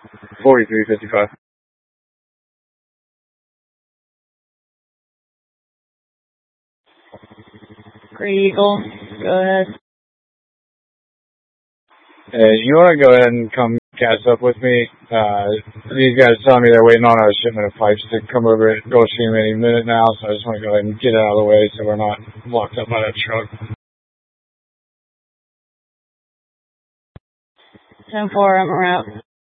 4355. Great Eagle, go ahead. Hey, you want to go ahead and come catch up with me? These guys telling me they're waiting on a shipment of pipes to come over at Gulfstream any minute now, so I just want to go ahead and get it out of the way so we're not locked up by that truck. 10-4, I'm around.